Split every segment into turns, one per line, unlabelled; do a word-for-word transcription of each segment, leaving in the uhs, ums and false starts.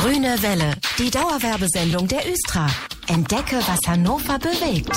Grüne Welle, die Dauerwerbesendung der Östra. Entdecke, was Hannover bewegt.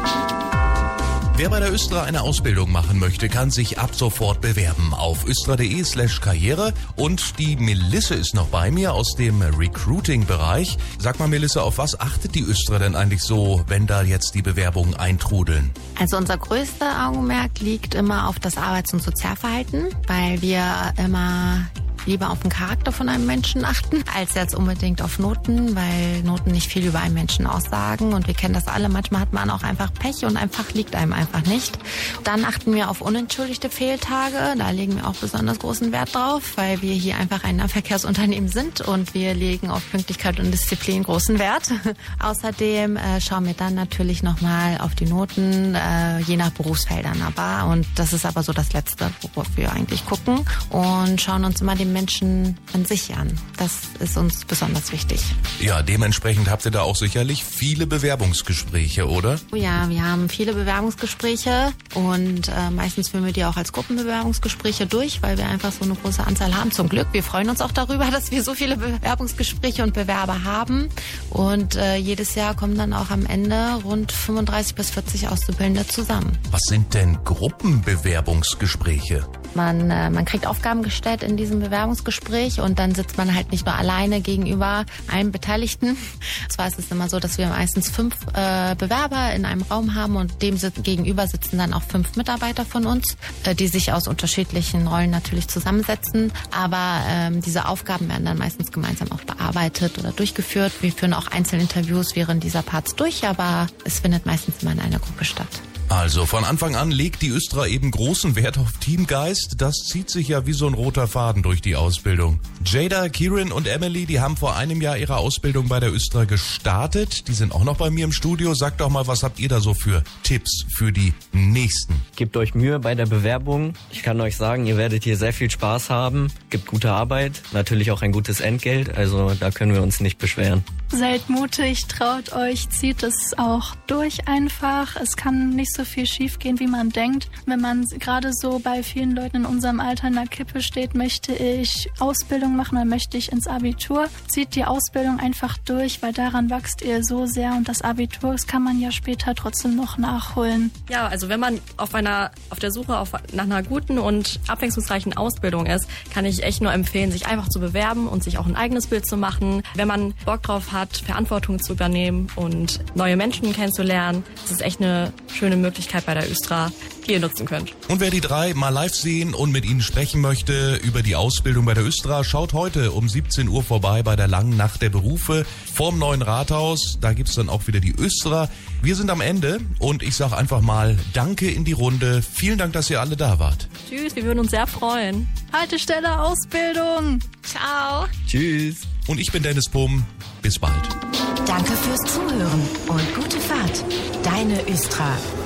Wer bei der Östra eine Ausbildung machen möchte, kann sich ab sofort bewerben auf östra.de slash karriere. Und die Melisse ist noch bei mir aus dem Recruiting-Bereich. Sag mal, Melisse, auf was achtet die Östra denn eigentlich so, wenn da jetzt die Bewerbungen eintrudeln?
Also unser größter Augenmerk liegt immer auf das Arbeits- und Sozialverhalten, weil wir immer lieber auf den Charakter von einem Menschen achten, als jetzt unbedingt auf Noten, weil Noten nicht viel über einen Menschen aussagen. Und wir kennen das alle, manchmal hat man auch einfach Pech und ein Fach liegt einem einfach nicht. Dann achten wir auf unentschuldigte Fehltage. Da legen wir auch besonders großen Wert drauf, weil wir hier einfach ein Nahverkehrsunternehmen sind und wir legen auf Pünktlichkeit und Disziplin großen Wert. Außerdem äh, schauen wir dann natürlich nochmal auf die Noten, äh, je nach Berufsfeldern aber. Und das ist aber so das Letzte, worauf wir eigentlich gucken und schauen uns immer den Menschen an sich an. Das ist uns besonders wichtig.
Ja, dementsprechend habt ihr da auch sicherlich viele Bewerbungsgespräche, oder?
Oh ja, wir haben viele Bewerbungsgespräche und äh, meistens führen wir die auch als Gruppenbewerbungsgespräche durch, weil wir einfach so eine große Anzahl haben. Zum Glück. Wir freuen uns auch darüber, dass wir so viele Bewerbungsgespräche und Bewerber haben. Und äh, jedes Jahr kommen dann auch am Ende rund fünfunddreißig bis vierzig Auszubildende zusammen.
Was sind denn Gruppenbewerbungsgespräche?
Man, äh, man kriegt Aufgaben gestellt in diesem Bewerbungsgespräch und dann sitzt man halt nicht nur alleine gegenüber allen Beteiligten. Und zwar ist es immer so, dass wir meistens fünf äh, Bewerber in einem Raum haben und dem sit- gegenüber sitzen dann auch fünf Mitarbeiter von uns, äh, die sich aus unterschiedlichen Rollen natürlich zusammensetzen. Aber ähm, diese Aufgaben werden dann meistens gemeinsam auch bearbeitet oder durchgeführt. Wir führen auch Einzelinterviews während dieser Parts durch, aber es findet meistens immer in einer Gruppe statt.
Also von Anfang an legt die Östra eben großen Wert auf Teamgeist. Das zieht sich ja wie so ein roter Faden durch die Ausbildung. Jada, Kieran und Emily, die haben vor einem Jahr ihre Ausbildung bei der Östra gestartet. Die sind auch noch bei mir im Studio. Sagt doch mal, was habt ihr da so für Tipps für die Nächsten?
Gebt euch Mühe bei der Bewerbung. Ich kann euch sagen, ihr werdet hier sehr viel Spaß haben. Gibt gute Arbeit, natürlich auch ein gutes Entgelt. Also da können wir uns nicht beschweren.
Seid mutig, traut euch, zieht es auch durch einfach. Es kann nicht so viel schief gehen, wie man denkt. Wenn man gerade so bei vielen Leuten in unserem Alter in der Kippe steht, möchte ich Ausbildung machen oder möchte ich ins Abitur, zieht die Ausbildung einfach durch, weil daran wächst ihr so sehr und das Abitur, das kann man ja später trotzdem noch nachholen.
Ja, also wenn man auf einer auf der Suche auf, nach einer guten und abwechslungsreichen Ausbildung ist, kann ich echt nur empfehlen, sich einfach zu bewerben und sich auch ein eigenes Bild zu machen. Wenn man Bock drauf hat, Verantwortung zu übernehmen und neue Menschen kennenzulernen, das ist echt eine schöne Möglichkeit bei der Östra, die ihr nutzen könnt.
Und wer die drei mal live sehen und mit ihnen sprechen möchte über die Ausbildung bei der Östra, schaut heute um siebzehn Uhr vorbei bei der langen Nacht der Berufe vorm neuen Rathaus. Da gibt's dann auch wieder die Östra. Wir sind am Ende und ich sage einfach mal Danke in die Runde. Vielen Dank, dass ihr alle da wart.
Tschüss, wir würden uns sehr freuen.
Haltestelle Ausbildung.
Ciao.
Tschüss.
Und ich bin Dennis Pumm. Bis bald.
Danke fürs Zuhören und gute Fahrt. Deine Östra.